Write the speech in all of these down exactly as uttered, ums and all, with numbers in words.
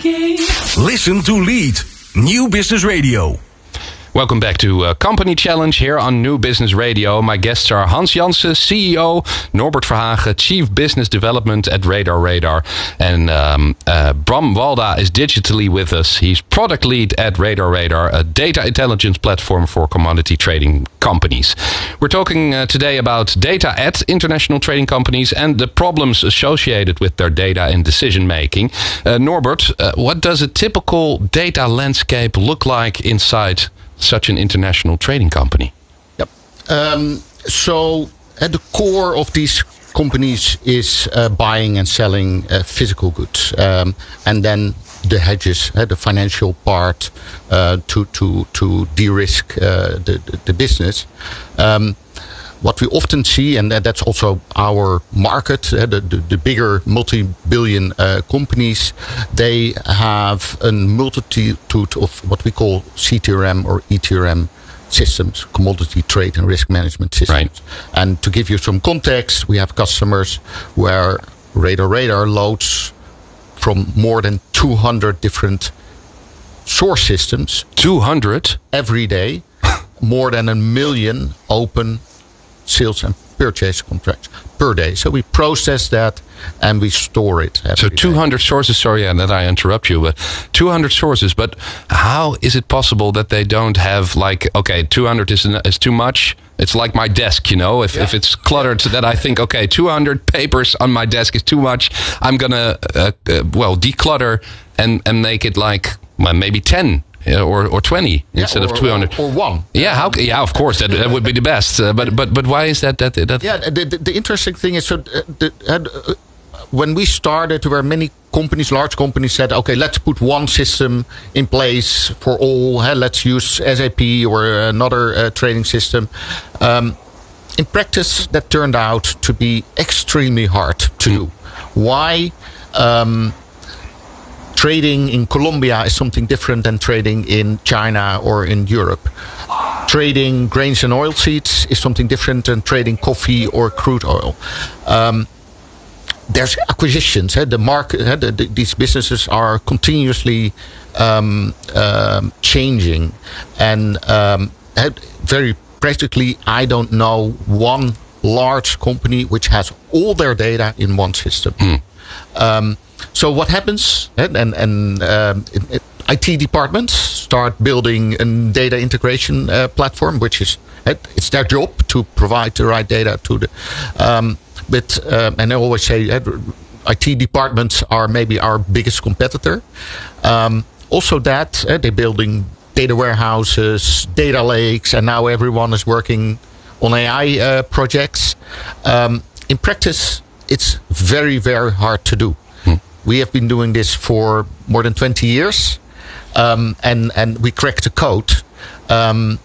thinking. Listen to Lead, New Business Radio. Welcome back to uh, Company Challenge here on New Business Radio. My guests are Hans Janssen, C E O, Norbert Verhagen, Chief Business Development at Radar Radar, and um, uh, Bram Walda is digitally with us. He's product lead at Radar Radar, a data intelligence platform for commodity trading companies. We're talking uh, today about data at international trading companies and the problems associated with their data and decision making. Uh, Norbert, uh, what does a typical data landscape look like inside such an international trading company? Yep. Um, so at the core of these companies is uh, buying and selling uh, physical goods, um, and then the hedges, uh, the financial part uh, to to to de-risk uh, the, the the business. Um, What we often see, and that's also our market, uh, the, the, the bigger multi-billion uh, companies, they have a multitude of what we call C T R M or E T R M systems, commodity trade and risk management systems. Right. And to give you some context, we have customers where Radar Radar loads from more than two hundred different source systems. two hundred? Every day, more than a million open sales and purchase contracts per day. So we process that and we store it. So two hundred day. sources, sorry yeah, that I interrupt you, but two hundred sources. But how is it possible that they don't have like, okay, two hundred is, is too much. It's like my desk, you know, if, yeah. if it's cluttered that I think, okay, two hundred papers on my desk is too much. I'm going to, uh, uh, well, declutter and, and make it like well, maybe ten. Or or twenty yeah, instead or, of two hundred or one. Yeah, how? Yeah, of course that that would be the best. Uh, but but but why is that that that? Yeah, the the, the interesting thing is so uh, the, uh, when we started, there were many companies, large companies said, okay, let's put one system in place for all. Hey, let's use S A P or another uh, trading system. Um, in practice, that turned out to be extremely hard to mm. do. Why? Um, Trading in Colombia is something different than trading in China or in Europe. Trading grains and oilseeds is something different than trading coffee or crude oil. Um, there's acquisitions. Eh? The market, eh? the, the, these businesses are continuously um, um, changing, and um, eh? very practically, I don't know one large company which has all their data in one system. Mm. Um, So what happens? And and, and um, it, it, I T departments start building a data integration uh, platform, which is it's their job to provide the right data to the. Um, but uh, and I always say uh, I T departments are maybe our biggest competitor. Um, also, that uh, they're building data warehouses, data lakes, and now everyone is working on A I uh, projects. Um, in practice, it's very very hard to do. We have been doing this for more than twenty years, um, and and we cracked the code. Um,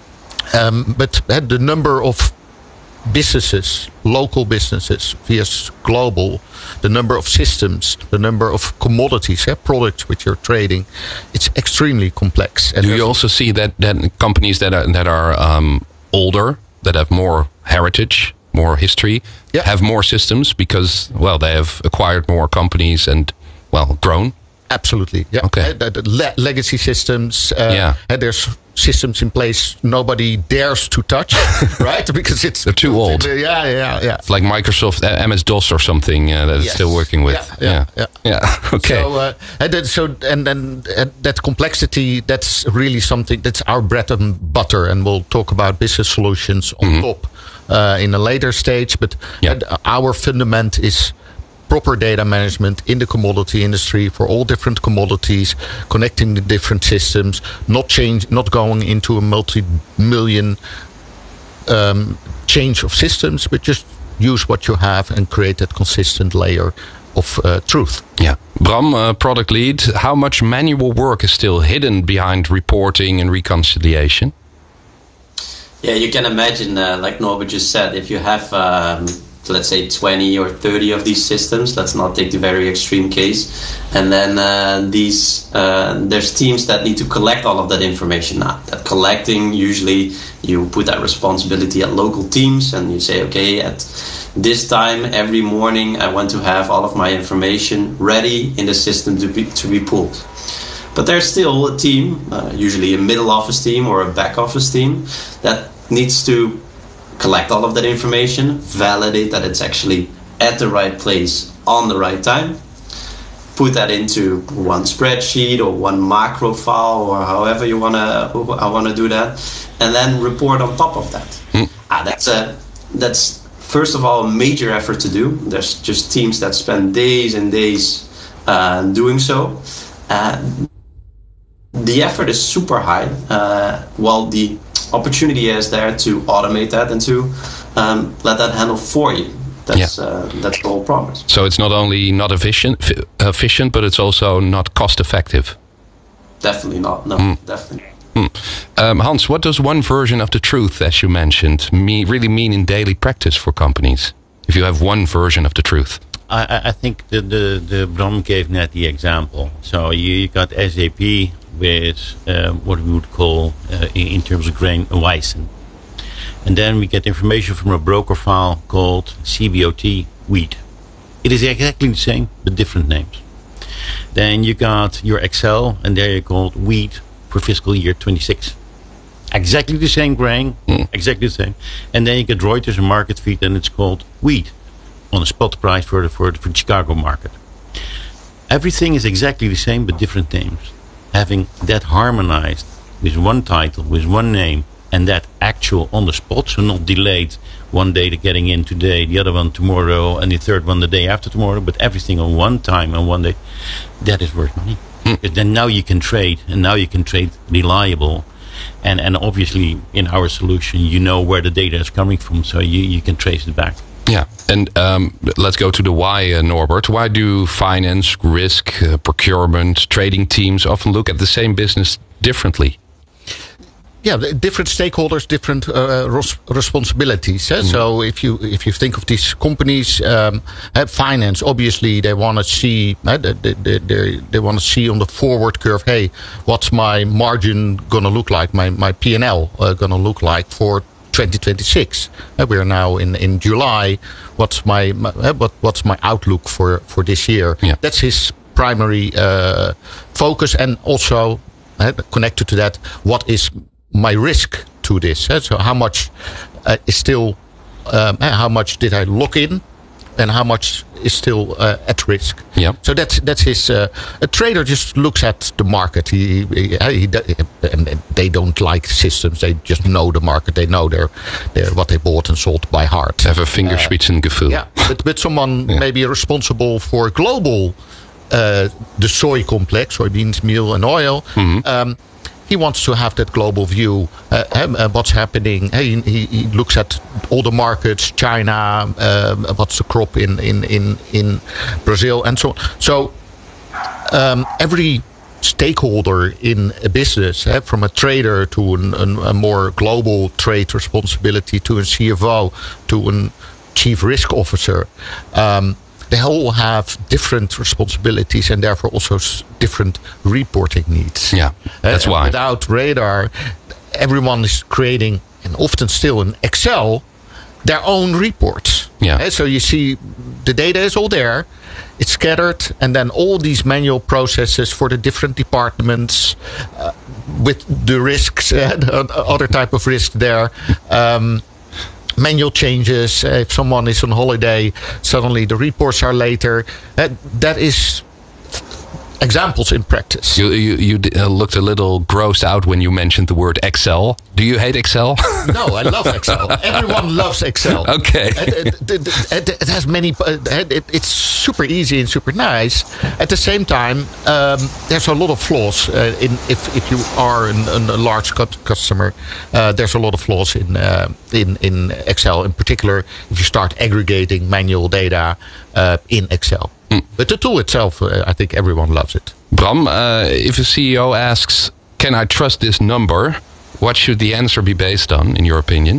um, but the number of businesses, local businesses versus global, the number of systems, the number of commodities, eh, products which you're trading, it's extremely complex. And do you also see that that companies that are that are um, older, that have more heritage, more history, yeah. have more systems because, well, they have acquired more companies and, well, grown? Absolutely. Yeah. Okay. Uh, the, the le- legacy systems. Uh, yeah. And there's systems in place nobody dares to touch, right? Because it's they're too old. Yeah, yeah, yeah. It's like Microsoft uh, M S DOS or something uh, that yes. it's still working with. Yeah, yeah, yeah. yeah. yeah. Okay. So, uh, and then, so and then uh, that complexity, that's really something that's our bread and butter, and we'll talk about business solutions on mm-hmm. top uh, in a later stage. But yeah. our fundament is proper data management in the commodity industry for all different commodities, connecting the different systems, not change, not going into a multi-million um, change of systems, but just use what you have and create that consistent layer of uh, truth. Yeah. Bram, uh, product lead, how much manual work is still hidden behind reporting and reconciliation? Yeah, you can imagine, uh, like Norbert just said, if you have um, let's say twenty or thirty of these systems, let's not take the very extreme case, and then uh, these uh, there's teams that need to collect all of that information now. That collecting, usually you put that responsibility at local teams, and you say, okay, at this time every morning I want to have all of my information ready in the system to be to be pulled. But there's still a team, uh, usually a middle office team or a back office team, that needs to collect all of that information, validate that it's actually at the right place on the right time, put that into one spreadsheet or one macro file or however you wanna I wanna do that, and then report on top of that. Mm. Ah, that's a that's first of all a major effort to do. There's just teams that spend days and days uh, doing so. Uh, the effort is super high, uh, while the opportunity is there to automate that and to um, let that handle for you. That's yeah. uh, that's the whole promise. So it's not only not efficient, efficient, but it's also not cost effective. Definitely not. No, mm. definitely. Mm. Um, Hans, what does one version of the truth, as you mentioned, mean, really mean in daily practice for companies? If you have one version of the truth, I, I think the the, the Bram gave net the example. So you got S A P with uh, what we would call, uh, in, in terms of grain, Weizen. And then we get information from a broker file called C B O T, wheat. It is exactly the same, but different names. Then you got your Excel, and there you called wheat for fiscal year twenty-six. Exactly the same grain, mm. exactly the same. And then you get Reuters and market feed, and it's called wheat on a spot price for the, for the, for the Chicago market. Everything is exactly the same, but different names. Having that harmonized with one title, with one name, and that actual on the spot, so not delayed, one day to getting in today, the other one tomorrow, and the third one the day after tomorrow, but everything on one time and one day, that is worth money. Mm. Because then now you can trade, and now you can trade reliable. And and obviously in our solution, you know where the data is coming from, so you, you can trace it back. Yeah, and um, let's go to the why, uh, Norbert. Why do finance, risk, uh, procurement, trading teams often look at the same business differently? Yeah, different stakeholders, different uh, ros- responsibilities. Eh? Mm. So if you if you think of these companies, um, have finance, obviously they want to see uh, they they, they, they want to see on the forward curve. Hey, what's my margin gonna look like? My my P and L uh, gonna look like for twenty twenty-six? Uh, we're now in, in July. What's my, my uh, what what's my outlook for for this year? Yeah. That's his primary uh, focus, and also uh, connected to that, what is my risk to this? Uh, so how much uh, is still, um, how much did I lock in, and how much is still uh, at risk? Yeah. So that's that's his. Uh, a trader just looks at the market. He, he, he, and they don't like systems. They just know the market. They know their, their what they bought and sold by heart. Have a Fingerspitzengefühl. Uh, yeah, but but someone yeah. maybe responsible for global, uh, the soy complex, soybeans, meal, and oil. Mm-hmm. Um, He wants to have that global view, uh, uh, what's happening. He, he, he looks at all the markets, China, uh, what's the crop in, in, in, in Brazil, and so on. So um, every stakeholder in a business, uh, from a trader to an, an, a more global trade responsibility, to a C F O, to a chief risk officer, um, they all have different responsibilities and therefore also different reporting needs. Yeah, that's uh, why. Without Radar, everyone is creating, and often still in Excel, their own reports. Yeah. Uh, so you see the data is all there, it's scattered, and then all these manual processes for the different departments uh, with the risks, uh, the other type of risk there. Um, manual changes. Uh, if someone is on holiday, suddenly the reports are later. Uh, that is examples in practice. You you, you uh, looked a little grossed out when you mentioned the word Excel. Do you hate Excel? No, I love Excel. Everyone loves Excel. Okay. It, it, it, it has many. It, it's super easy and super nice. At the same time, um, there's a lot of flaws. Uh, in if if you are an, a large customer, uh, there's a lot of flaws in uh, in in Excel. In particular, if you start aggregating manual data uh, in Excel. Mm. But the tool itself, uh, I think everyone loves it. Bram, uh, if a C E O asks, "Can I trust this number?" what should the answer be based on, in your opinion?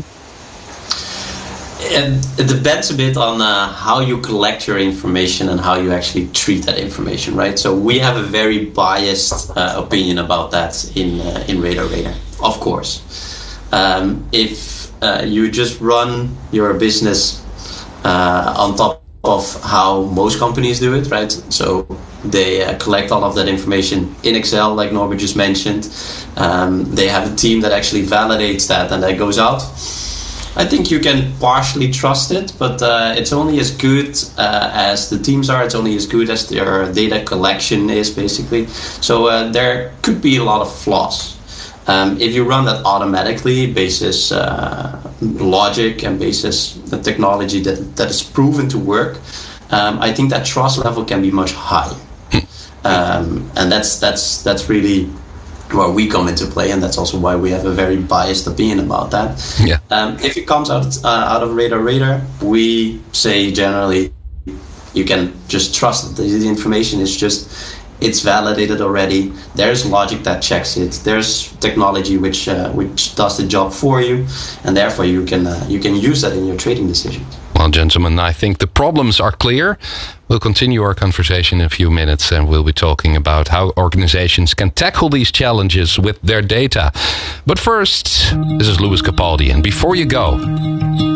It, it depends a bit on uh, how you collect your information and how you actually treat that information, right? So we have a very biased uh, opinion about that in uh, in Radar Radar, of course. Um, if uh, you just run your business uh, on top of how most companies do it, right? So they uh, collect all of that information in Excel, like Norbert just mentioned. Um, they have a team that actually validates that, and that goes out. I think you can partially trust it, but uh, it's only as good uh, as the teams are. It's only as good as their data collection is, basically. So uh, there could be a lot of flaws. Um, if you run that automatically, basis uh, logic and basis the technology that, that is proven to work, um, I think that trust level can be much higher. Um, and that's that's that's really where we come into play, and that's also why we have a very biased opinion about that. Yeah. Um, if it comes out uh, out of Radar Radar, we say generally you can just trust that the information is just, it's validated already. There's logic that checks it. There's technology which uh, which does the job for you, and therefore you can uh, you can use that in your trading decisions. Well, gentlemen, I think the problems are clear. We'll continue our conversation in a few minutes, and we'll be talking about how organizations can tackle these challenges with their data. But first, this is Louis Capaldi, and before you go,